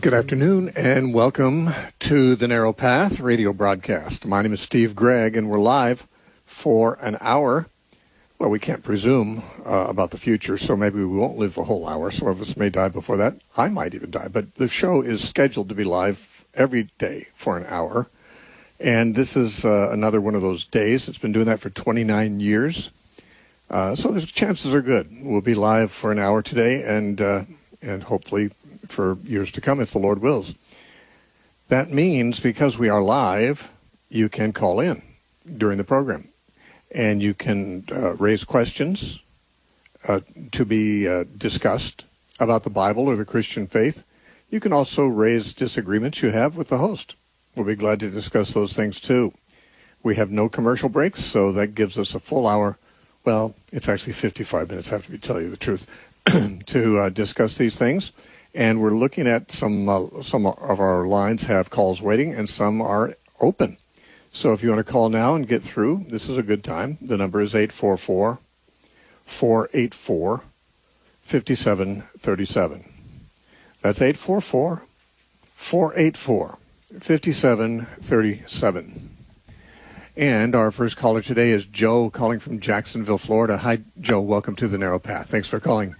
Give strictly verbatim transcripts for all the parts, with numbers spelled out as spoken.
Good afternoon, and welcome to the Narrow Path radio broadcast. My name is Steve Gregg, and we're live for an hour. Well, we can't presume uh, about the future, so maybe we won't live a whole hour. Some of us may die before that. I might even die, but the show is scheduled to be live every day for an hour. And this is uh, another one of those days. It's been doing that for twenty-nine years. Uh, so the chances are good. We'll be live for an hour today, and uh, and hopefully for years to come if the Lord wills. That means because we are live, you can call in during the program, and you can uh, raise questions uh, to be uh, discussed about the Bible or the Christian faith. You can also raise disagreements you have with the host. We'll be glad to discuss those things too. We have no commercial breaks, so that gives us a full hour. Well, it's actually fifty-five minutes, I have to tell you the truth, to uh, discuss these things. And we're looking at some uh, some of our lines have calls waiting, and some are open. So if you want to call now and get through, this is a good time. The number is eight four four, four eight four, five seven three seven. That's eight four four, four eight four, five seven three seven. And our first caller today is Joe, calling from Jacksonville, Florida. Hi, Joe. Welcome to the Narrow Path. Thanks for calling.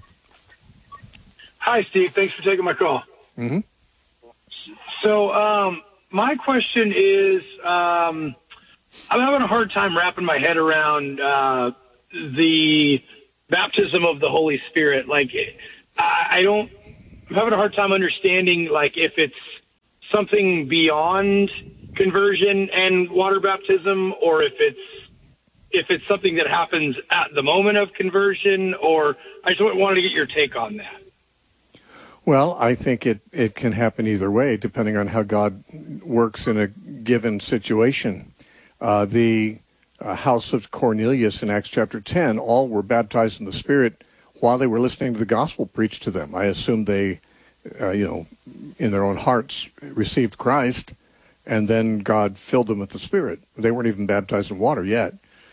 Hi, Steve. Thanks for taking my call. Mm-hmm. So um, my question is, um, I'm having a hard time wrapping my head around uh, the baptism of the Holy Spirit. Like, I, I don't, I'm having a hard time understanding, like, if it's something beyond conversion and water baptism, or if it's if it's something that happens at the moment of conversion, or I just wanted to get your take on that. Well, I think it, it can happen either way, depending on how God works in a given situation. Uh, the uh, house of Cornelius in Acts chapter ten, all were baptized in the Spirit while they were listening to the gospel preached to them. I assume they, uh, you know, in their own hearts received Christ, and then God filled them with the Spirit. They weren't even baptized in water yet.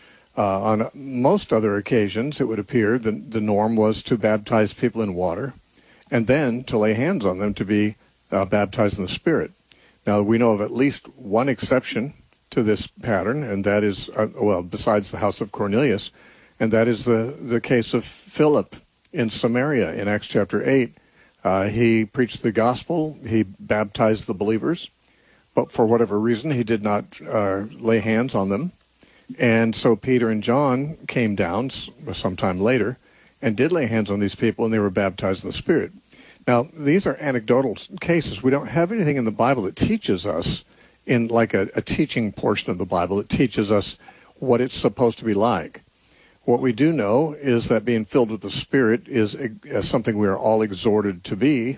Uh, on most other occasions, it would appear the, the norm was to baptize people in water, and then to lay hands on them to be uh, baptized in the Spirit. Now, we know of at least one exception to this pattern, and that is, uh, well, besides the house of Cornelius, and that is the, the case of Philip in Samaria in Acts chapter eight. Uh, he preached the gospel, he baptized the believers, but for whatever reason, he did not uh, lay hands on them. And so Peter and John came down sometime later and did lay hands on these people, and they were baptized in the Spirit. Now, these are anecdotal cases. We don't have anything in the Bible that teaches us, in like a, a teaching portion of the Bible, that teaches us what it's supposed to be like. What we do know is that being filled with the Spirit is uh, something we are all exhorted to be.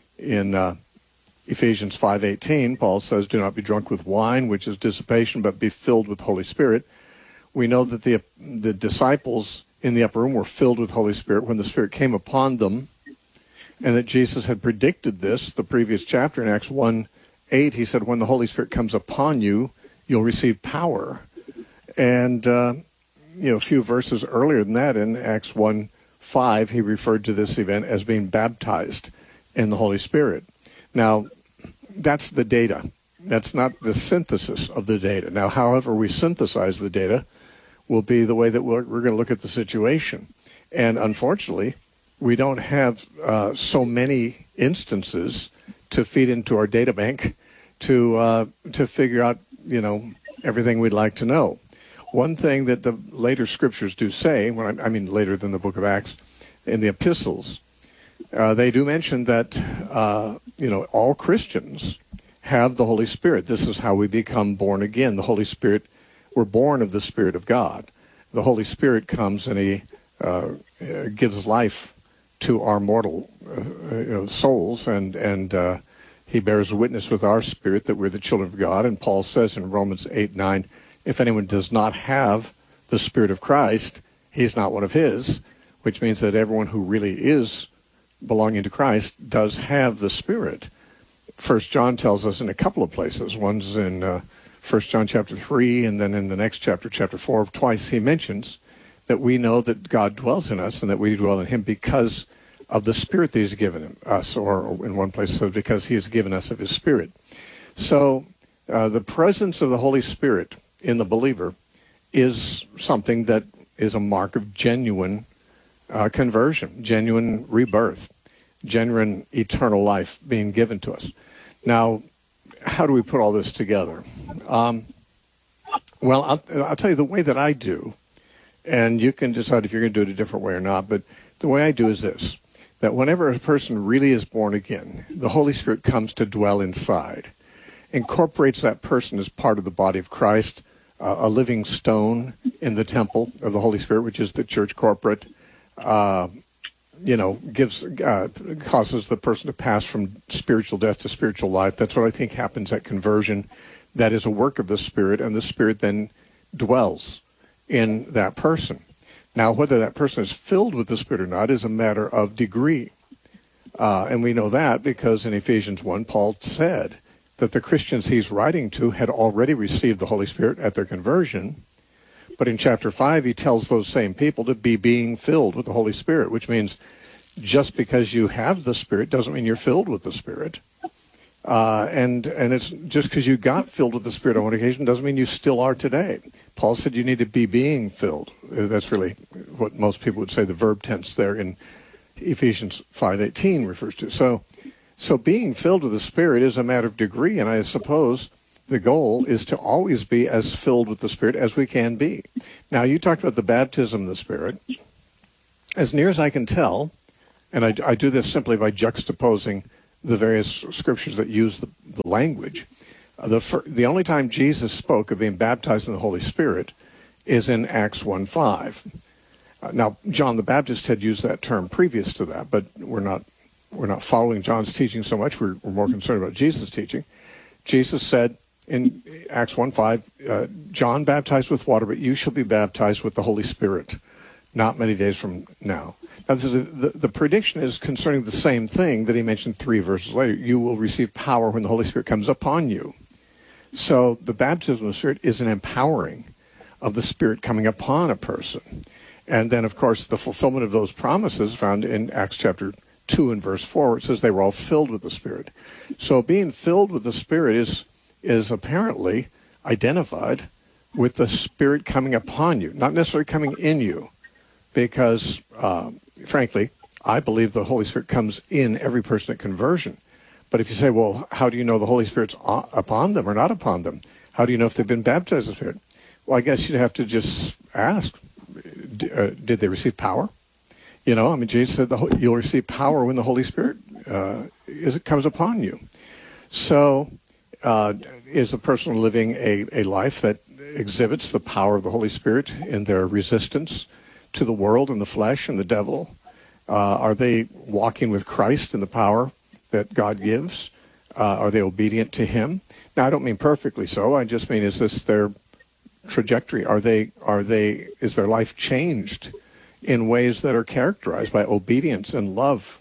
In uh, Ephesians five eighteen, Paul says, "Do not be drunk with wine, which is dissipation, but be filled with the Holy Spirit." We know that the the disciples in the upper room were filled with Holy Spirit when the Spirit came upon them, and that Jesus had predicted this the previous chapter in Acts one eight. He said, when the Holy Spirit comes upon you, you'll receive power. And, uh, you know, a few verses earlier than that, in Acts one five, he referred to this event as being baptized in the Holy Spirit. Now, that's the data. That's not the synthesis of the data. Now, however we synthesize the data will be the way that we're, we're going to look at the situation. And unfortunately, we don't have uh, so many instances to feed into our data bank to uh, to figure out, you know, everything we'd like to know. One thing that the later scriptures do say, when I, I mean later than the book of Acts, in the epistles, uh, they do mention that, uh, you know, all Christians have the Holy Spirit. This is how we become born again. The Holy Spirit, we're born of the Spirit of God. The Holy Spirit comes and he uh, gives life to our mortal uh, you know, souls, and and uh, he bears witness with our spirit that we're the children of God. And Paul says in Romans eight nine, if anyone does not have the Spirit of Christ, he's not one of his, which means that everyone who really is belonging to Christ does have the Spirit. First John tells us in a couple of places. One's in uh, First John chapter three, and then in the next chapter, chapter four, twice he mentions that we know that God dwells in us and that we dwell in him because of the Spirit that he's given him, us, or in one place, so because he has given us of his Spirit. So uh, the presence of the Holy Spirit in the believer is something that is a mark of genuine uh, conversion, genuine rebirth, genuine eternal life being given to us. Now, how do we put all this together? Um, well, I'll, I'll tell you the way that I do, and you can decide if you're going to do it a different way or not, but the way I do is this, that whenever a person really is born again, the Holy Spirit comes to dwell inside, incorporates that person as part of the body of Christ, uh, a living stone in the temple of the Holy Spirit, which is the church corporate, uh, you know, gives uh, causes the person to pass from spiritual death to spiritual life. That's what I think happens at conversion. That is a work of the Spirit, and the Spirit then dwells in that person. Now, whether that person is filled with the Spirit or not is a matter of degree. Uh, and we know that because in Ephesians one, Paul said that the Christians he's writing to had already received the Holy Spirit at their conversion. But in chapter five, he tells those same people to be being filled with the Holy Spirit, which means just because you have the Spirit doesn't mean you're filled with the Spirit. Uh, and and it's just because you got filled with the Spirit on one occasion doesn't mean you still are today. Paul said you need to be being filled. That's really what most people would say the verb tense there in Ephesians five eighteen refers to. So, so being filled with the Spirit is a matter of degree, and I suppose the goal is to always be as filled with the Spirit as we can be. Now, you talked about the baptism of the Spirit. As near as I can tell, and I, I do this simply by juxtaposing the various scriptures that use the, the language, uh, the, fir- the only time Jesus spoke of being baptized in the Holy Spirit is in Acts one five. Uh, now, John the Baptist had used that term previous to that, but we're not we're not following John's teaching so much. We're, we're more concerned about Jesus' teaching. Jesus said in Acts one five, uh, John baptized with water, but you shall be baptized with the Holy Spirit not many days from now. Now, this is a, the, the prediction is concerning the same thing that he mentioned three verses later. You will receive power when the Holy Spirit comes upon you. So the baptism of the Spirit is an empowering of the Spirit coming upon a person. And then, of course, the fulfillment of those promises found in Acts chapter two and verse four, where it says they were all filled with the Spirit. So being filled with the Spirit is is apparently identified with the Spirit coming upon you, not necessarily coming in you, because, uh, frankly, I believe the Holy Spirit comes in every person at conversion. But if you say, well, how do you know the Holy Spirit's upon them or not upon them? How do you know if they've been baptized in the Spirit? Well, I guess you'd have to just ask, uh, did they receive power? You know, I mean, Jesus said the, you'll receive power when the Holy Spirit uh, is, it comes upon you. So uh, is the person living a, a life that exhibits the power of the Holy Spirit in their resistance to the world and the flesh and the devil? Uh, are they walking with Christ in the power that God gives? Uh, are they obedient to him? Now, I don't mean perfectly so. I just mean, is this their trajectory? Are they, are they, is their life changed in ways that are characterized by obedience and love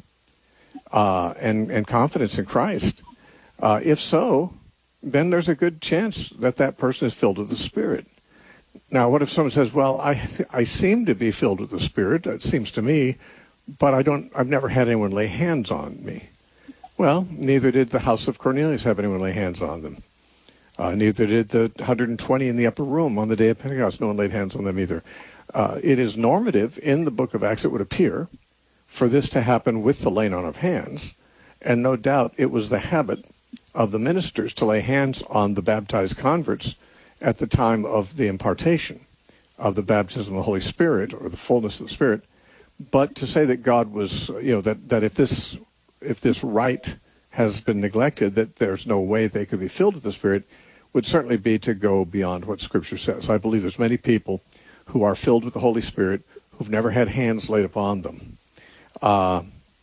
uh, and, and confidence in Christ? Uh, if so, then there's a good chance that that person is filled with the Spirit. Now, what if someone says, well, I th- I seem to be filled with the Spirit, it seems to me, but I don't, I've never had anyone lay hands on me. Well, neither did the house of Cornelius have anyone lay hands on them. Uh, neither did the one hundred twenty in the upper room on the day of Pentecost. No one laid hands on them either. Uh, it is normative in the book of Acts, it would appear, for this to happen with the laying on of hands. And no doubt it was the habit of the ministers to lay hands on the baptized converts at the time of the impartation of the baptism of the Holy Spirit or the fullness of the Spirit. But to say that God was, you know, that, that if this if this rite has been neglected, that there's no way they could be filled with the Spirit, would certainly be to go beyond what Scripture says. I believe there's many people who are filled with the Holy Spirit who've never had hands laid upon them. Uh,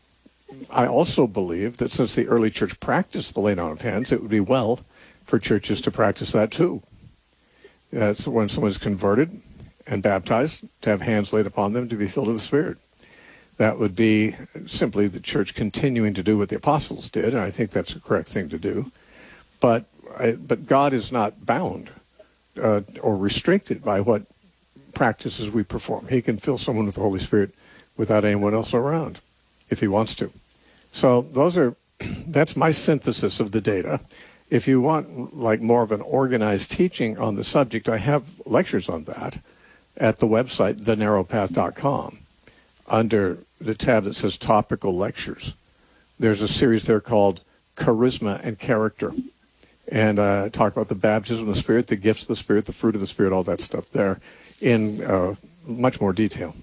I also believe that since the early church practiced the laying on of hands, it would be well for churches to practice that too. That's when someone is converted and baptized, to have hands laid upon them to be filled with the Spirit. That would be simply the church continuing to do what the apostles did, and I think that's a correct thing to do. But I, but God is not bound uh, or restricted by what practices we perform. He can fill someone with the Holy Spirit without anyone else around. if he wants to. So those are, that's my synthesis of the data. If you want like more of an organized teaching on the subject, I have lectures on that at the website, the narrow path dot com. Under the tab that says Topical Lectures, there's a series there called Charisma and Character. And uh, talk about the baptism of the Spirit, the gifts of the Spirit, the fruit of the Spirit, all that stuff there in uh, much more detail.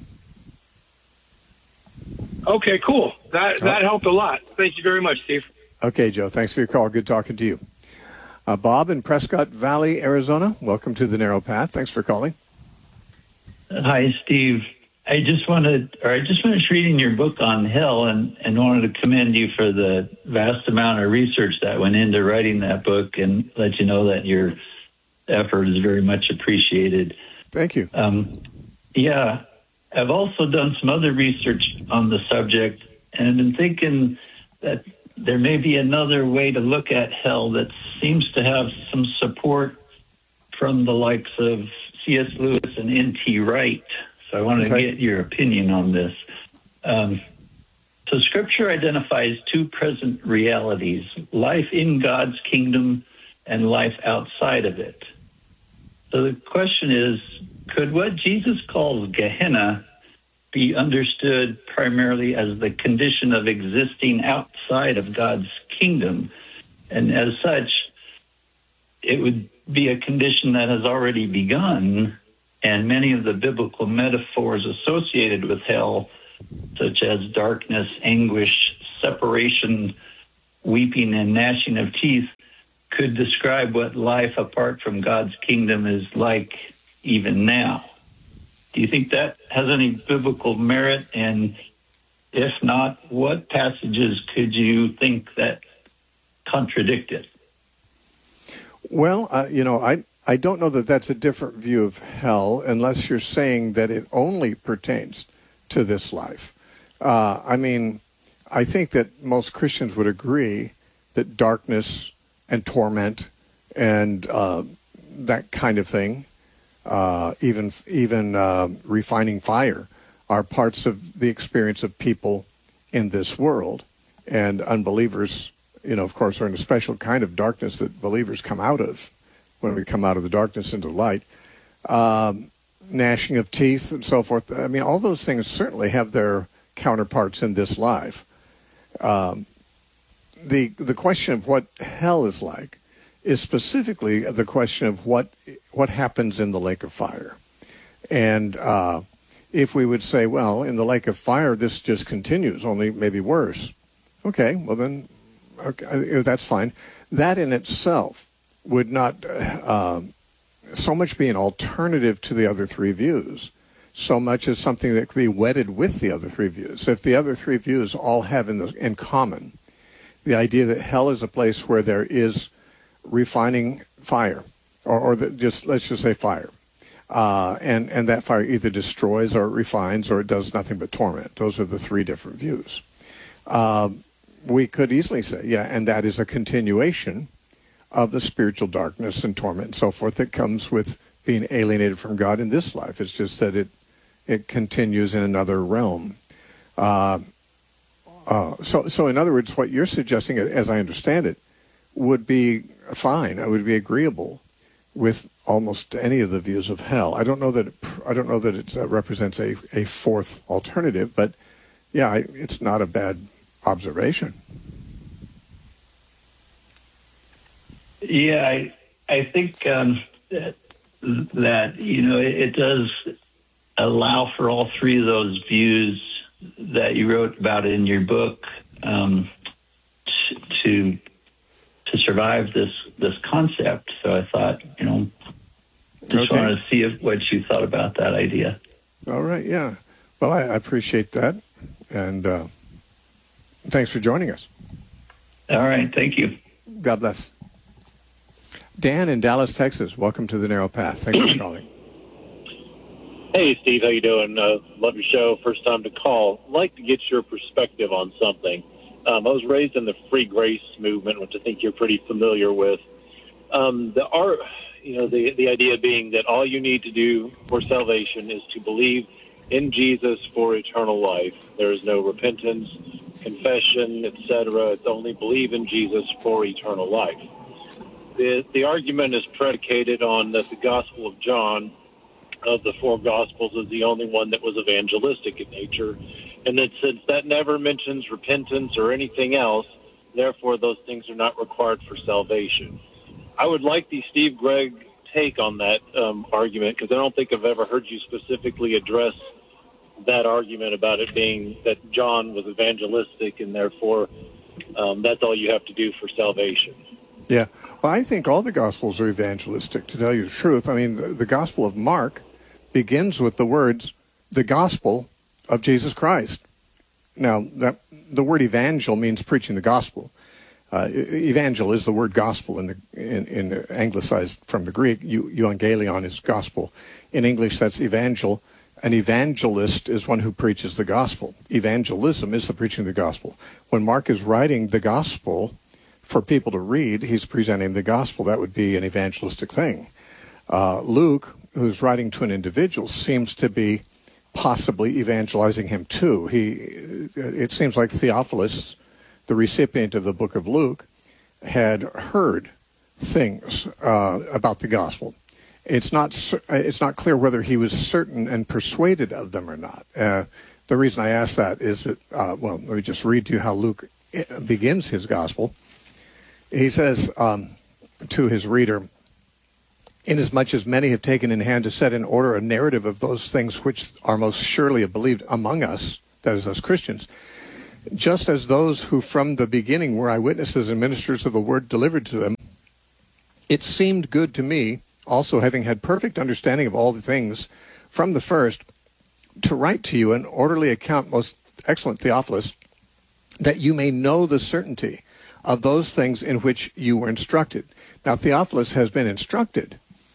Okay, cool. That that oh. helped a lot. Thank you very much, Steve. Okay, Joe. Thanks for your call. Good talking to you. Uh, Bob in Prescott Valley, Arizona. Welcome to the Narrow Path. Thanks for calling. Hi, Steve. I just wanted, or I just finished reading your book on hell, and, and wanted to commend you for the vast amount of research that went into writing that book, and let you know that your effort is very much appreciated. Thank you. Um, yeah, I've also done some other research on the subject, and I've been thinking that there may be another way to look at hell that seems to have some support from the likes of C S Lewis and N T Wright. So I want to okay. get your opinion on this. Um, so Scripture identifies two present realities, life in God's kingdom and life outside of it. So the question is, could what Jesus calls Gehenna be understood primarily as the condition of existing outside of God's kingdom? And as such, it would be a condition that has already begun. And many of the biblical metaphors associated with hell, such as darkness, anguish, separation, weeping, and gnashing of teeth, could describe what life apart from God's kingdom is like even now. Do you think that has any biblical merit? And if not, what passages could you think that contradict it? Well, uh, you know, I... I don't know that that's a different view of hell unless you're saying that it only pertains to this life. Uh, I mean, I think that most Christians would agree that darkness and torment and uh, that kind of thing, uh, even even uh, refining fire, are parts of the experience of people in this world. And unbelievers, you know, of course, are in a special kind of darkness that believers come out of when we come out of the darkness into light. Um, gnashing of teeth and so forth. I mean, all those things certainly have their counterparts in this life. Um, the the question of what hell is like is specifically the question of what what happens in the lake of fire. And uh, if we would say, well, in the lake of fire, this just continues, only maybe worse. Okay, well then, okay, that's fine. That in itself would not uh, so much be an alternative to the other three views, so much as something that could be wedded with the other three views. If the other three views all have in, the, in common the idea that hell is a place where there is refining fire, or, or the, just let's just say fire, uh, and, and that fire either destroys or refines or it does nothing but torment. Those are the three different views. Uh, we could easily say, yeah, and that is a continuation of the spiritual darkness and torment and so forth that comes with being alienated from God in this life. It's just that it it continues in another realm. Uh, uh, so, so in other words, what you're suggesting, as I understand it, would be fine. It would be agreeable with almost any of the views of hell. I don't know that it, I don't know that it uh, represents a, a fourth alternative, but yeah, I, it's not a bad observation. Yeah, I I think um, that, that, you know, it, it does allow for all three of those views that you wrote about in your book um, to to survive this this concept. So I thought, you know, just okay. wanted to see if, what you thought about that idea. All right, yeah. Well, I, I appreciate that, and uh, thanks for joining us. All right, thank you. God bless. Dan in Dallas, Texas. Welcome to the Narrow Path. Thanks for calling. Hey, Steve. How you doing? Uh, love your show. First time to call. I'd like to get your perspective on something. Um, I was raised in the free grace movement, which I think you're pretty familiar with. Um, the art, you know, the the idea being that all you need to do for salvation is to believe in Jesus for eternal life. There is no repentance, confession, et cetera. It's only believe in Jesus for eternal life. The, the argument is predicated on that the Gospel of John, of the four Gospels, is the only one that was evangelistic in nature, and that since that never mentions repentance or anything else, therefore those things are not required for salvation. I would like the Steve Gregg take on that um, argument, because I don't think I've ever heard you specifically address that argument about it being that John was evangelistic and therefore um, that's all you have to do for salvation. Yeah. Well, I think all the Gospels are evangelistic, to tell you the truth. I mean, the, the Gospel of Mark begins with the words, the Gospel of Jesus Christ. Now, that the word evangel means preaching the gospel. Uh, evangel is the word gospel in the in, in anglicized from the Greek. Euangelion is gospel. In English, that's evangel. An evangelist is one who preaches the gospel. Evangelism is the preaching of the gospel. When Mark is writing the gospel for people to read, he's presenting the gospel. That would be an evangelistic thing. Uh, Luke, who's writing to an individual, seems to be possibly evangelizing him too. He, it seems like Theophilus, the recipient of the book of Luke, had heard things uh, about the gospel. It's not it's not clear whether he was certain and persuaded of them or not. Uh, the reason I ask that is that, uh, well, let me just read to you how Luke begins his gospel. He says um, to his reader, inasmuch as many have taken in hand to set in order a narrative of those things which are most surely believed among us, that is, us Christians, just as those who from the beginning were eyewitnesses and ministers of the word delivered to them, it seemed good to me, also having had perfect understanding of all the things from the first, to write to you an orderly account, most excellent Theophilus, that you may know the certainty of those things in which you were instructed. Now, Theophilus has been instructed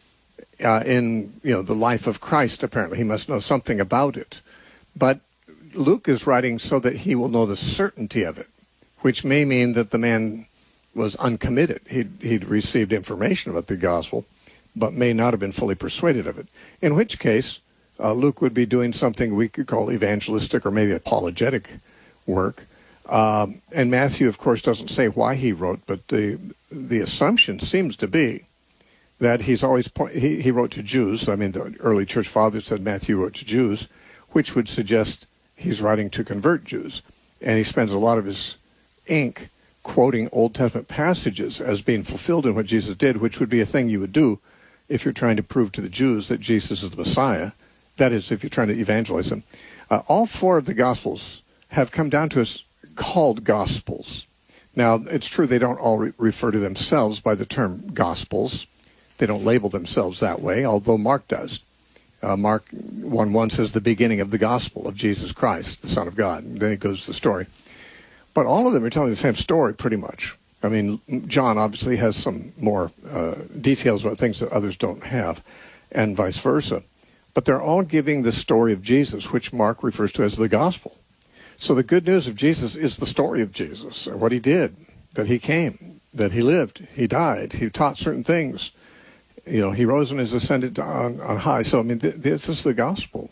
uh, in you know the life of Christ, apparently. He must know something about it. But Luke is writing so that he will know the certainty of it, which may mean that the man was uncommitted. He'd, he'd received information about the gospel, but may not have been fully persuaded of it, in which case uh, Luke would be doing something we could call evangelistic or maybe apologetic work. Um, and Matthew, of course, doesn't say why he wrote, but the the assumption seems to be that he's always po- he, he wrote to Jews. I mean, the early church fathers said Matthew wrote to Jews, which would suggest he's writing to convert Jews. And he spends a lot of his ink quoting Old Testament passages as being fulfilled in what Jesus did, which would be a thing you would do if you're trying to prove to the Jews that Jesus is the Messiah. That is, if you're trying to evangelize them. Uh, all four of the Gospels have come down to us called Gospels. Now, it's true they don't all re- refer to themselves by the term Gospels. They don't label themselves that way, although Mark does. Uh, Mark one one says the beginning of the gospel of Jesus Christ, the Son of God. And then it goes to the story. But all of them are telling the same story, pretty much. I mean, John obviously has some more uh, details about things that others don't have, and vice versa. But they're all giving the story of Jesus, which Mark refers to as the gospel. So the good news of Jesus is the story of Jesus, and what he did, that he came, that he lived, he died, he taught certain things. You know, he rose and is ascended on, on high. So, I mean, th- this is the gospel.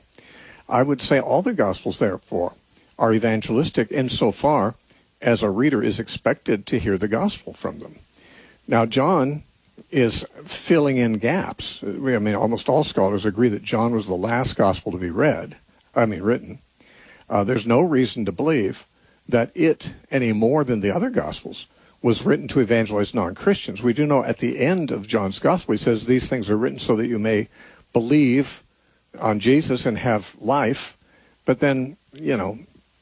I would say all the gospels, therefore, are evangelistic insofar as a reader is expected to hear the gospel from them. Now, John is filling in gaps. I mean, almost all scholars agree that John was the last gospel to be read, I mean, written. Uh, there's no reason to believe that it, any more than the other gospels, was written to evangelize non-Christians. We do know at the end of John's gospel, he says, these things are written so that you may believe on Jesus and have life. But then, you know,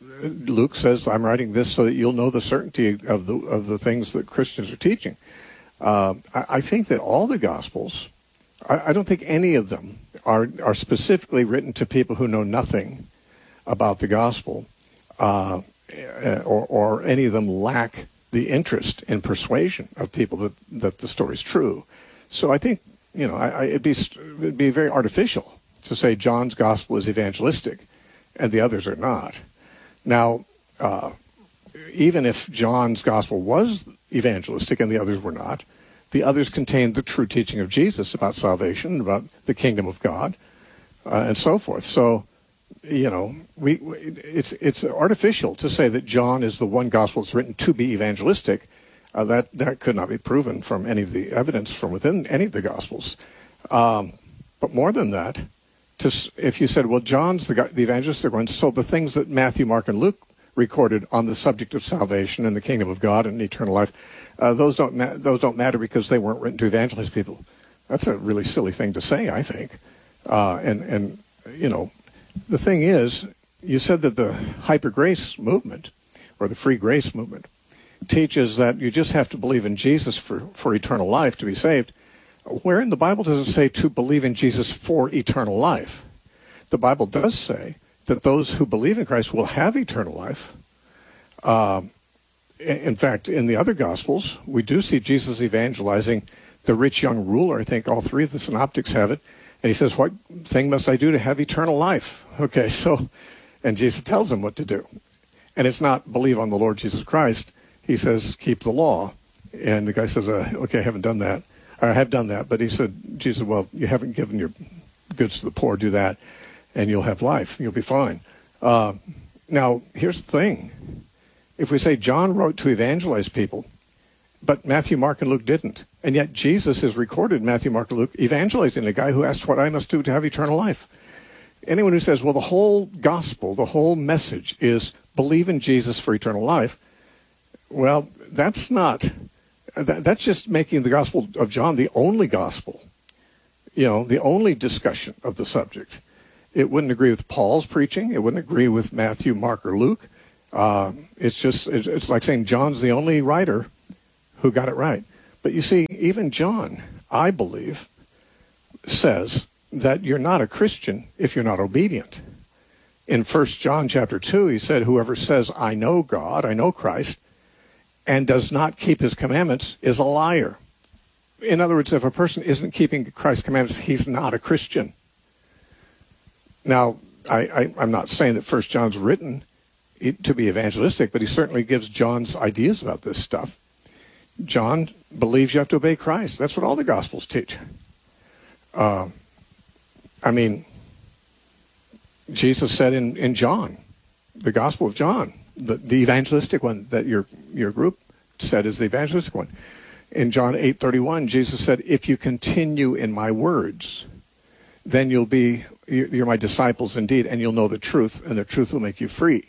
Luke says, I'm writing this so that you'll know the certainty of the of the things that Christians are teaching. Uh, I, I think that all the Gospels, I, I don't think any of them are, are specifically written to people who know nothing about the Gospel, uh, or, or any of them lack the interest and persuasion of people that, that the story's true. So I think, you know, I, I, it'd be it'd be very artificial to say John's Gospel is evangelistic and the others are not. Now, uh, even if John's Gospel was evangelistic and the others were not, the others contained the true teaching of Jesus about salvation, about the kingdom of God, uh, and so forth. So you know, we, we it's it's artificial to say that John is the one gospel that's written to be evangelistic. Uh, that that could not be proven from any of the evidence from within any of the gospels. Um, but more than that, to if you said, well, John's the, the evangelist, they're going, so the things that Matthew, Mark, and Luke recorded on the subject of salvation and the kingdom of God and eternal life, uh, those don't ma- those don't matter because they weren't written to evangelize people. That's a really silly thing to say, I think. Uh, and and you know, the thing is, you said that the hyper grace movement or the free grace movement teaches that you just have to believe in Jesus for, for eternal life to be saved. Where in the Bible does it say to believe in Jesus for eternal life? The Bible does say that those who believe in Christ will have eternal life. Uh, in fact, in the other Gospels, we do see Jesus evangelizing the rich young ruler. I think all three of the synoptics have it. And he says, what thing must I do to have eternal life? Okay, so, and Jesus tells him what to do. And it's not believe on the Lord Jesus Christ. He says, keep the law. And the guy says, uh, okay, I haven't done that. I have done that. But he said, Jesus, well, you haven't given your goods to the poor. Do that, and you'll have life. You'll be fine. Uh, now, here's the thing. If we say John wrote to evangelize people, but Matthew, Mark, and Luke didn't, and yet Jesus is recorded, Matthew, Mark, and Luke, evangelizing a guy who asked what I must do to have eternal life. Anyone who says, well, the whole gospel, the whole message is believe in Jesus for eternal life, well, that's not, that, that's just making the Gospel of John the only gospel, you know, the only discussion of the subject. It wouldn't agree with Paul's preaching. It wouldn't agree with Matthew, Mark, or Luke. Uh, it's just, it's like saying John's the only writer who got it right. But you see, even John, I believe, says that you're not a Christian if you're not obedient. In First John chapter two, he said, whoever says, I know God, I know Christ, and does not keep his commandments is a liar. In other words, if a person isn't keeping Christ's commandments, he's not a Christian. Now, I, I, I'm not saying that First John's written to be evangelistic, but he certainly gives John's ideas about this stuff. John believes you have to obey Christ. That's what all the Gospels teach. Uh, I mean, Jesus said in, in John, the Gospel of John, the, the evangelistic one that your your group said is the evangelistic one. In John eight thirty-one, Jesus said, if you continue in my words, then you'll be, you're my disciples indeed, and you'll know the truth, and the truth will make you free.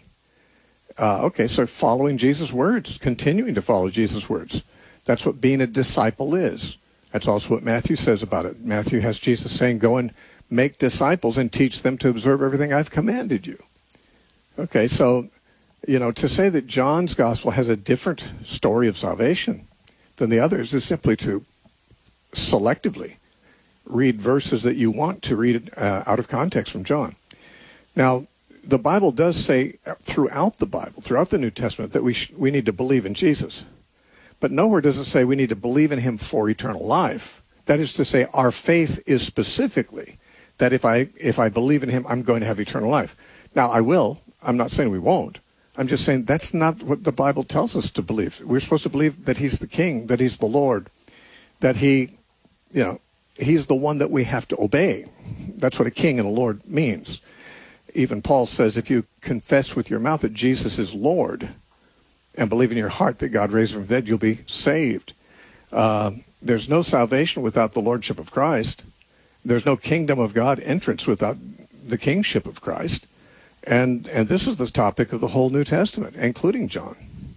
Uh, okay, so following Jesus' words, continuing to follow Jesus' words. That's what being a disciple is. That's also what Matthew says about it. Matthew has Jesus saying, go and make disciples and teach them to observe everything I've commanded you. Okay, so, you know, to say that John's gospel has a different story of salvation than the others is simply to selectively read verses that you want to read uh, out of context from John. Now, the Bible does say throughout the Bible, throughout the New Testament, that we sh- we need to believe in Jesus. But nowhere does it say we need to believe in him for eternal life. That is to say, our faith is specifically that if I if I believe in him, I'm going to have eternal life. Now, I will. I'm not saying we won't. I'm just saying that's not what the Bible tells us to believe. We're supposed to believe that he's the King, that he's the Lord, that he, you know, he's the one that we have to obey. That's what a king and a Lord means. Even Paul says if you confess with your mouth that Jesus is Lord and believe in your heart that God raised him from the dead, you'll be saved. Uh, there's no salvation without the lordship of Christ. There's no kingdom of God entrance without the kingship of Christ. And and this is the topic of the whole New Testament, including John.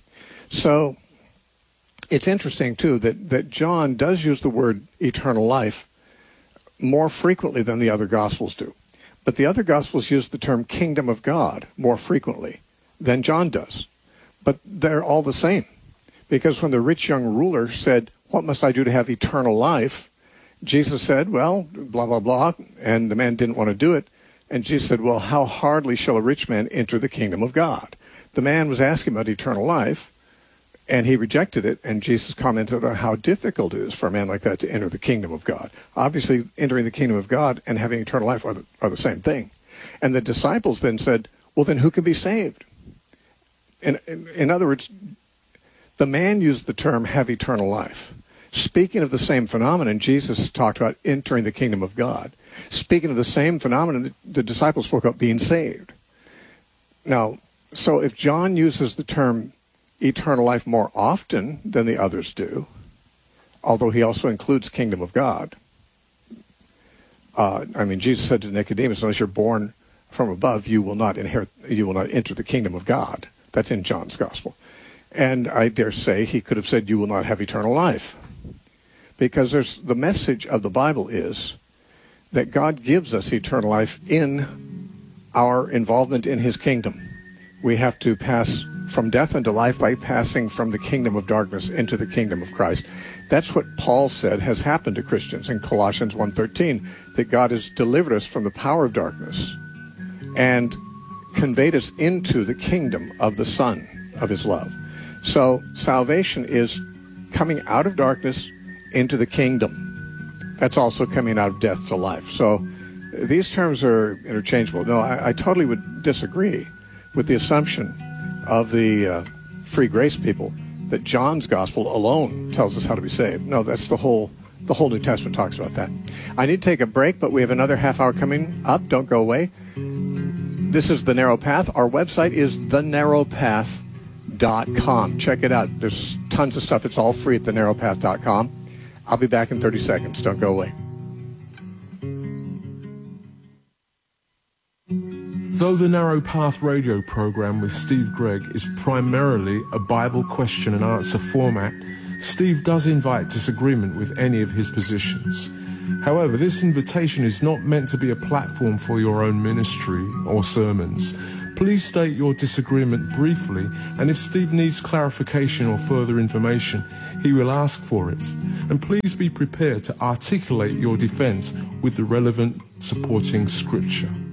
So it's interesting, too, that, that John does use the word eternal life more frequently than the other Gospels do. But the other Gospels use the term kingdom of God more frequently than John does. But they're all the same. Because when the rich young ruler said, what must I do to have eternal life? Jesus said, well, blah, blah, blah. And the man didn't want to do it. And Jesus said, well, how hardly shall a rich man enter the kingdom of God? The man was asking about eternal life, and he rejected it. And Jesus commented on how difficult it is for a man like that to enter the kingdom of God. Obviously, entering the kingdom of God and having eternal life are the, are the same thing. And the disciples then said, well, then who can be saved? In, in, in other words, the man used the term have eternal life. Speaking of the same phenomenon, Jesus talked about entering the kingdom of God. Speaking of the same phenomenon, the disciples spoke about being saved. Now, so if John uses the term eternal life more often than the others do, although he also includes kingdom of God, uh, I mean, Jesus said to Nicodemus, unless you're born from above, you will not inherit, you will not enter the kingdom of God. That's in John's gospel. And I dare say he could have said, you will not have eternal life. Because there's the message of the Bible is that God gives us eternal life in our involvement in his kingdom. We have to pass from death into life by passing from the kingdom of darkness into the kingdom of Christ. That's what Paul said has happened to Christians in Colossians one thirteen, that God has delivered us from the power of darkness and conveyed us into the kingdom of the Son of his love. So salvation is coming out of darkness into the kingdom. That's also coming out of death to life. So these terms are interchangeable. No, I, I totally would disagree with the assumption of the uh, free grace people that John's gospel alone tells us how to be saved. No, that's the whole the whole New Testament talks about that. I need to take a break, but we have another half hour coming up. Don't go away. This is The Narrow Path. Our website is the narrow path dot com. Check it out. There's tons of stuff. It's all free at the narrow path dot com. I'll be back in thirty seconds. Don't go away. Though the Narrow Path radio program with Steve Gregg is primarily a Bible question and answer format, Steve does invite disagreement with any of his positions. However, this invitation is not meant to be a platform for your own ministry or sermons. Please state your disagreement briefly, and if Steve needs clarification or further information, he will ask for it. And please be prepared to articulate your defense with the relevant supporting scripture.